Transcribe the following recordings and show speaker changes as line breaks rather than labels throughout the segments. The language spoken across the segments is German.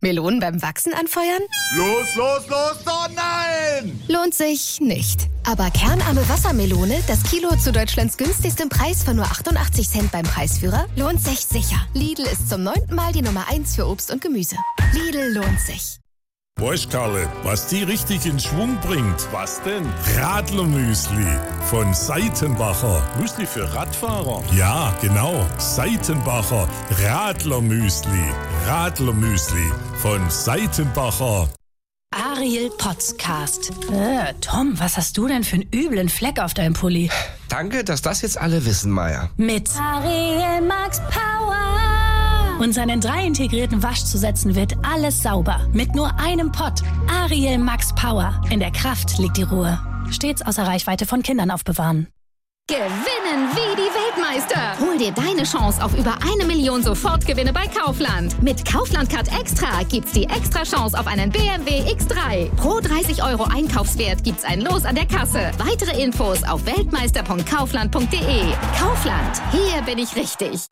Melonen beim Wachsen anfeuern?
Los, oh nein!
Lohnt sich nicht. Aber kernarme Wassermelone, das Kilo zu Deutschlands günstigstem Preis von nur 88 Cent beim Preisführer, lohnt sich sicher. Lidl ist zum 9. Mal die Nummer 1 für Obst und Gemüse. Lidl lohnt sich.
Weißt Karle, was die richtig in Schwung bringt?
Was denn?
Radlermüsli von Seitenbacher.
Müsli für Radfahrer?
Ja, genau. Seitenbacher Radlermüsli. Radlermüsli von Seitenbacher.
Ariel Podcast. Tom, was hast du denn für einen üblen Fleck auf deinem Pulli?
Danke, dass das jetzt alle wissen, Maya.
Mit
Ariel Max Power.
Und seinen 3 integrierten Waschzusätzen wird alles sauber. Mit nur einem Pott. Ariel Max Power. In der Kraft liegt die Ruhe. Stets außer Reichweite von Kindern aufbewahren.
Gewinnen wie die Weltmeister. Hol dir deine Chance auf über 1 Million Sofortgewinne bei Kaufland. Mit Kaufland Card Extra gibt's die extra Chance auf einen BMW X3. Pro 30 € Einkaufswert gibt's ein Los an der Kasse. Weitere Infos auf weltmeister.kaufland.de. Kaufland, hier bin ich richtig.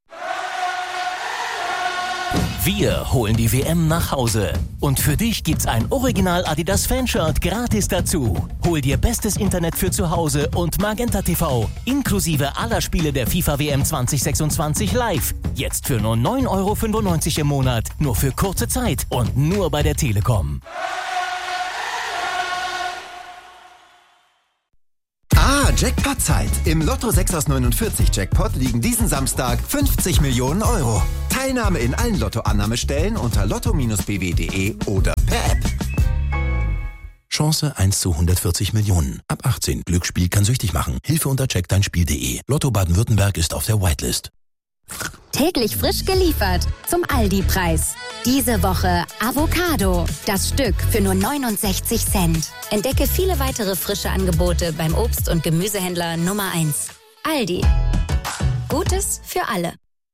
Wir holen die WM nach Hause. Und für dich gibt's ein Original Adidas Fanshirt gratis dazu. Hol dir bestes Internet für zu Hause und Magenta TV, inklusive aller Spiele der FIFA WM 2026 live. Jetzt für nur 9,95 € im Monat. Nur für kurze Zeit und nur bei der Telekom.
Jackpot-Zeit. Im Lotto 6 aus 49 Jackpot liegen diesen Samstag 50 Millionen €. Teilnahme in allen Lottoannahmestellen unter lotto-bw.de oder per App.
Chance 1 zu 140 Millionen. Ab 18. Glücksspiel kann süchtig machen. Hilfe unter checkdeinspiel.de. Lotto Baden-Württemberg ist auf der Whitelist.
Täglich frisch geliefert zum Aldi-Preis. Diese Woche Avocado. Das Stück für nur 69 Cent. Entdecke viele weitere frische Angebote beim Obst- und Gemüsehändler Nummer 1. Aldi. Gutes für alle.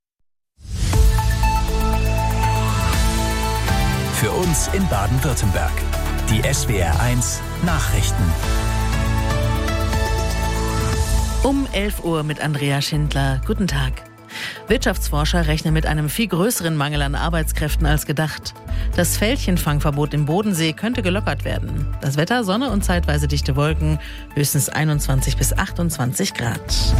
Für uns in Baden-Württemberg. Die SWR1 Nachrichten.
Um 11 Uhr mit Andrea Schindler. Guten Tag. Wirtschaftsforscher rechnen mit einem viel größeren Mangel an Arbeitskräften als gedacht. Das Fältchenfangverbot im Bodensee könnte gelockert werden. Das Wetter, Sonne und zeitweise dichte Wolken, höchstens 21 bis 28 Grad.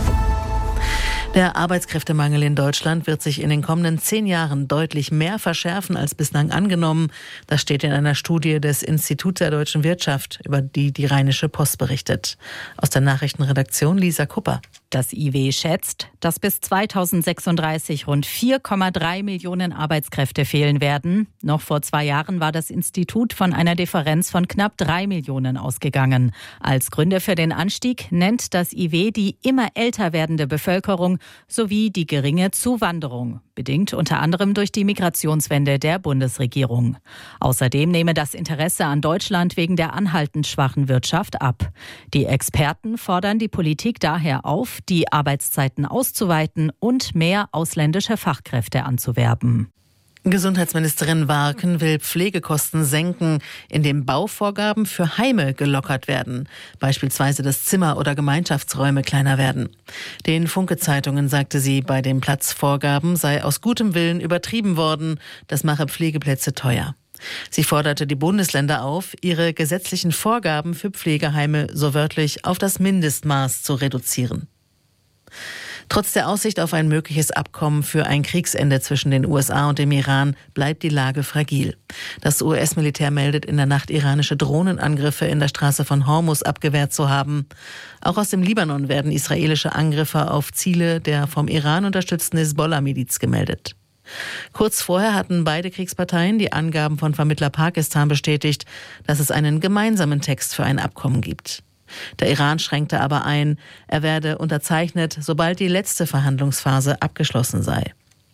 Der Arbeitskräftemangel in Deutschland wird sich in den kommenden 10 Jahren deutlich mehr verschärfen als bislang angenommen. Das steht in einer Studie des Instituts der deutschen Wirtschaft, über die die Rheinische Post berichtet. Aus der Nachrichtenredaktion Lisa Kupper.
Das IW schätzt, dass bis 2036 rund 4,3 Millionen Arbeitskräfte fehlen werden. Noch vor 2 Jahren war das Institut von einer Differenz von knapp 3 Millionen ausgegangen. Als Gründe für den Anstieg nennt das IW die immer älter werdende Bevölkerung sowie die geringe Zuwanderung, bedingt unter anderem durch die Migrationswende der Bundesregierung. Außerdem nehme das Interesse an Deutschland wegen der anhaltend schwachen Wirtschaft ab. Die Experten fordern die Politik daher auf, die Arbeitszeiten auszuweiten und mehr ausländische Fachkräfte anzuwerben.
Gesundheitsministerin Warken will Pflegekosten senken, indem Bauvorgaben für Heime gelockert werden. Beispielsweise, dass Zimmer oder Gemeinschaftsräume kleiner werden. Den Funke-Zeitungen sagte sie, bei den Platzvorgaben sei aus gutem Willen übertrieben worden. Das mache Pflegeplätze teuer. Sie forderte die Bundesländer auf, ihre gesetzlichen Vorgaben für Pflegeheime so wörtlich auf das Mindestmaß zu reduzieren. Trotz der Aussicht auf ein mögliches Abkommen für ein Kriegsende zwischen den USA und dem Iran bleibt die Lage fragil. Das US-Militär meldet in der Nacht iranische Drohnenangriffe in der Straße von Hormuz abgewehrt zu haben. Auch aus dem Libanon werden israelische Angriffe auf Ziele der vom Iran unterstützten Hisbollah-Miliz gemeldet. Kurz vorher hatten beide Kriegsparteien die Angaben von Vermittler Pakistan bestätigt, dass es einen gemeinsamen Text für ein Abkommen gibt. Der Iran schränkte aber ein, er werde unterzeichnet, sobald die letzte Verhandlungsphase abgeschlossen sei.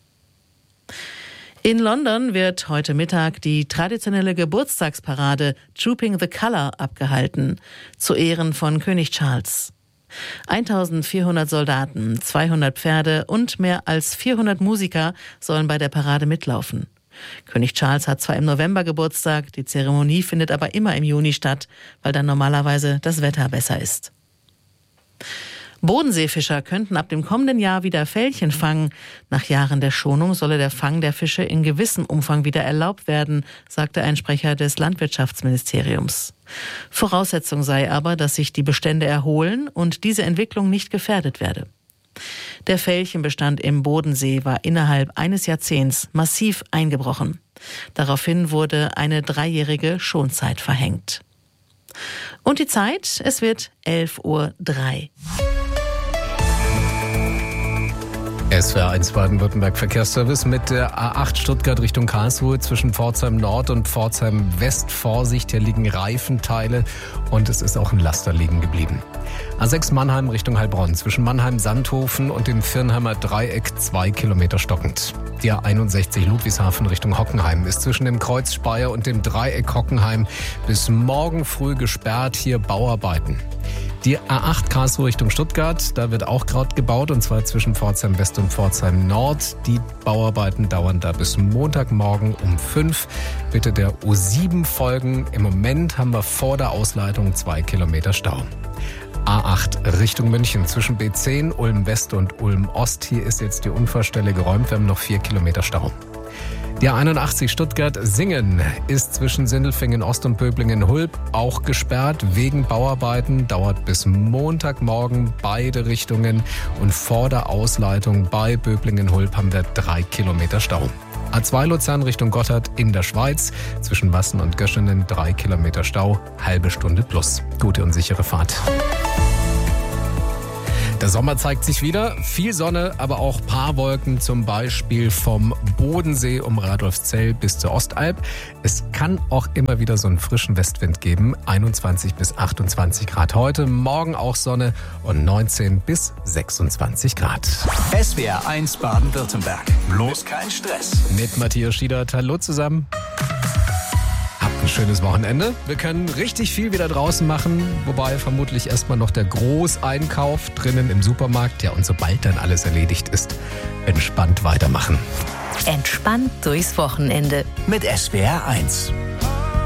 In London wird heute Mittag die traditionelle Geburtstagsparade Trooping the Colour abgehalten, zu Ehren von König Charles. 1400 Soldaten, 200 Pferde und mehr als 400 Musiker sollen bei der Parade mitlaufen. König Charles hat zwar im November Geburtstag, die Zeremonie findet aber immer im Juni statt, weil dann normalerweise das Wetter besser ist. Bodenseefischer könnten ab dem kommenden Jahr wieder Felchen fangen. Nach Jahren der Schonung solle der Fang der Fische in gewissem Umfang wieder erlaubt werden, sagte ein Sprecher des Landwirtschaftsministeriums. Voraussetzung sei aber, dass sich die Bestände erholen und diese Entwicklung nicht gefährdet werde. Der Felchenbestand im Bodensee war innerhalb eines Jahrzehnts massiv eingebrochen. Daraufhin wurde eine 3-jährige Schonzeit verhängt. Und die Zeit, es wird 11:03 Uhr.
SWR 1 Baden-Württemberg Verkehrsservice mit der A8 Stuttgart Richtung Karlsruhe zwischen Pforzheim Nord und Pforzheim West. Vorsicht, hier liegen Reifenteile und es ist auch ein Laster liegen geblieben. A6 Mannheim Richtung Heilbronn zwischen Mannheim-Sandhofen und dem Virnheimer Dreieck 2 Kilometer stockend. Die A61 Ludwigshafen Richtung Hockenheim ist zwischen dem Kreuz Speyer und dem Dreieck Hockenheim bis morgen früh gesperrt, hier Bauarbeiten. Die A8 Karlsruhe Richtung Stuttgart, da wird auch gerade gebaut und zwar zwischen Pforzheim West und Pforzheim Nord. Die Bauarbeiten dauern da bis Montagmorgen um 5. Bitte der U7 folgen. Im Moment haben wir vor der Ausleitung 2 Kilometer Stau. A8 Richtung München zwischen B10, Ulm West und Ulm Ost. Hier ist jetzt die Unfallstelle geräumt. Wir haben noch 4 Kilometer Stau. Die A81 Stuttgart-Singen ist zwischen Sindelfingen Ost und Böblingen-Hulb auch gesperrt wegen Bauarbeiten. Dauert bis Montagmorgen beide Richtungen. Und vor der Ausleitung bei Böblingen-Hulb haben wir 3 Kilometer Stau. A2 Luzern Richtung Gotthard in der Schweiz. Zwischen Wassen und Göschenen 3 Kilometer Stau. Halbe Stunde plus. Gute und sichere Fahrt. Der Sommer zeigt sich wieder. Viel Sonne, aber auch Paarwolken, zum Beispiel vom Bodensee um Radolfzell bis zur Ostalb. Es kann auch immer wieder so einen frischen Westwind geben. 21 bis 28 Grad heute, morgen auch Sonne und 19 bis 26 Grad.
SWR 1 Baden-Württemberg. Bloß kein Stress.
Mit Matthias Schiedert. Hallo zusammen. Ein schönes Wochenende. Wir können richtig viel wieder draußen machen, wobei vermutlich erstmal noch der Großeinkauf drinnen im Supermarkt. Ja, und sobald dann alles erledigt ist, entspannt weitermachen.
Entspannt durchs Wochenende
mit SWR 1.